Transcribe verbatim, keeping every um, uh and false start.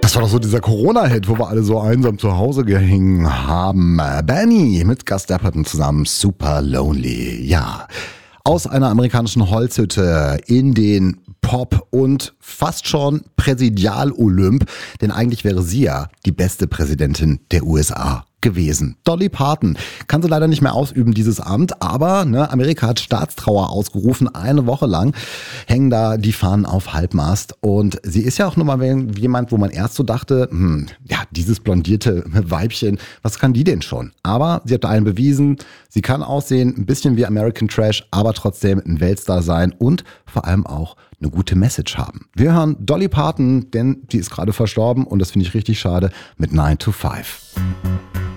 Das war doch so dieser Corona-Hit, wo wir alle so einsam zu Hause gehängt haben. Benny mit Gus Dapperton zusammen, Super Lonely. Ja, aus einer amerikanischen Holzhütte in den Pop- und fast schon Präsidial-Olymp. Denn eigentlich wäre sie ja die beste Präsidentin der U S A gewesen. Dolly Parton kann sie leider nicht mehr ausüben, dieses Amt, aber ne, Amerika hat Staatstrauer ausgerufen, eine Woche lang hängen da die Fahnen auf Halbmast und sie ist ja auch nur mal jemand, wo man erst so dachte, hm, ja, dieses blondierte Weibchen, was kann die denn schon? Aber sie hat allen bewiesen, sie kann aussehen, ein bisschen wie American Trash, aber trotzdem ein Weltstar sein und vor allem auch eine gute Message haben. Wir hören Dolly Parton, denn die ist gerade verstorben und das finde ich richtig schade, mit nine to five.